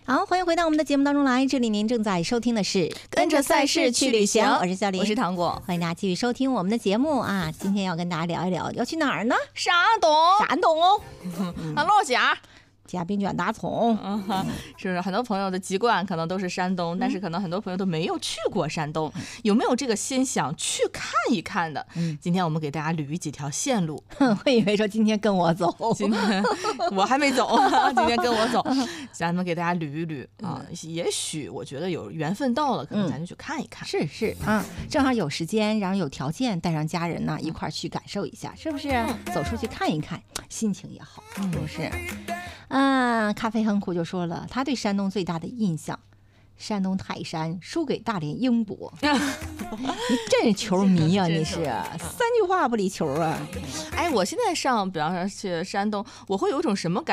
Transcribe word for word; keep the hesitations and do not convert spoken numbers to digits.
好，欢迎回到我们的节目当中来，这里您正在收听的是跟着赛事去旅行， 我是小林， 我是糖果， 欢迎大家继续收听我们的节目啊！今天要跟大家聊一聊，要去哪儿呢？ 山东， 山东哦， 俺老家。 加冰卷大葱， 嗯哼，是不是很多朋友的籍贯可能都是山东、嗯，但是可能很多朋友都没有去过山东，嗯、有没有这个心想去看一看的？嗯，今天我们给大家捋几条线路。 我以为说今天跟我走， 今天我还没走，今天跟我走，咱们给大家捋一捋啊。也许我觉得有缘分到了，可能咱就去看一看。 嗯、是是啊，正好有时间，然后有条件，带上家人呢一块儿去感受一下，是不是？嗯、走出去看一看，心情也好，是不是？嗯，咖啡亨库就说了，他对山东最大的印象，山东泰山输给大连英博。你真是球迷啊，你是三句话不离球啊！ 哎，我现在上，比方说去山东，我会有一种什么感觉？